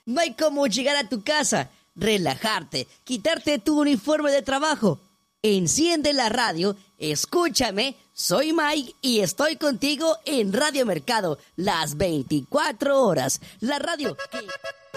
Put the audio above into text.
No hay como llegar a tu casa, relajarte, quitarte tu uniforme de trabajo. Enciende la radio, escúchame, soy Mike y estoy contigo en Radio Mercado, las 24 horas. La radio que...